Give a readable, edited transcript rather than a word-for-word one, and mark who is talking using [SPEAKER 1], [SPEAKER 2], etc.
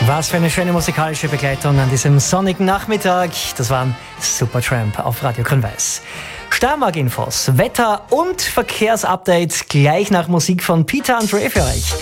[SPEAKER 1] Was für eine schöne musikalische Begleitung an diesem sonnigen Nachmittag. Das waren Supertramp auf Radio Grün-Weiß. Steiermark-Infos, Wetter und Verkehrsupdate gleich nach Musik von Peter Andre für euch.